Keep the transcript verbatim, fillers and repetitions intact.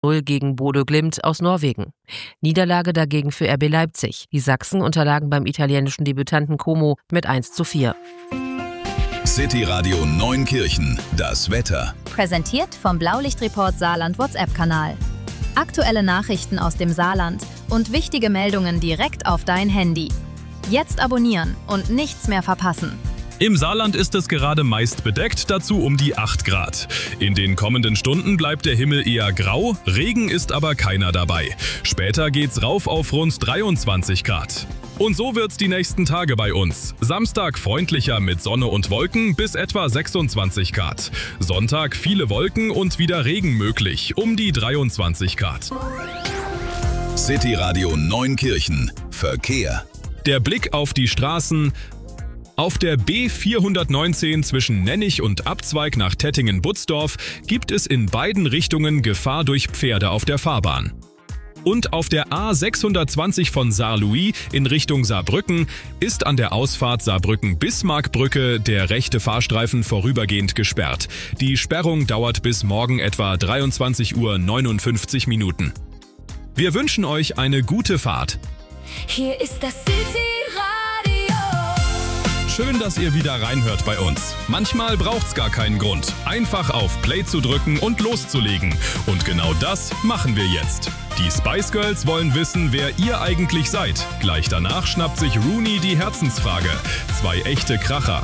null gegen Bodø Glimt aus Norwegen. Niederlage dagegen für R B Leipzig. Die Sachsen unterlagen beim italienischen Debütanten Como mit eins zu vier. City Radio Neunkirchen, das Wetter. Präsentiert vom Blaulichtreport Saarland WhatsApp-Kanal. Aktuelle Nachrichten aus dem Saarland und wichtige Meldungen direkt auf dein Handy. Jetzt abonnieren und nichts mehr verpassen. Im Saarland ist es gerade meist bedeckt, dazu um die acht Grad. In den kommenden Stunden bleibt der Himmel eher grau, Regen ist aber keiner dabei. Später geht's rauf auf rund dreiundzwanzig Grad. Und so wird's die nächsten Tage bei uns. Samstag freundlicher mit Sonne und Wolken bis etwa sechsundzwanzig Grad. Sonntag viele Wolken und wieder Regen möglich, um die dreiundzwanzig Grad. City Radio Neunkirchen, Verkehr. Der Blick auf die Straßen. Auf der B vierhundertneunzehn zwischen Nennig und Abzweig nach Tettingen-Butzdorf gibt es in beiden Richtungen Gefahr durch Pferde auf der Fahrbahn. Und auf der A sechshundertzwanzig von Saarlouis in Richtung Saarbrücken ist an der Ausfahrt Saarbrücken-Bismarckbrücke der rechte Fahrstreifen vorübergehend gesperrt. Die Sperrung dauert bis morgen etwa dreiundzwanzig Uhr neunundfünfzig Minuten. Wir wünschen euch eine gute Fahrt. Hier ist das City Radio. Schön, dass ihr wieder reinhört bei uns. Manchmal braucht's gar keinen Grund, einfach auf Play zu drücken und loszulegen. Und genau das machen wir jetzt. Die Spice Girls wollen wissen, wer ihr eigentlich seid. Gleich danach schnappt sich Rooney die Herzensfrage. Zwei echte Kracher.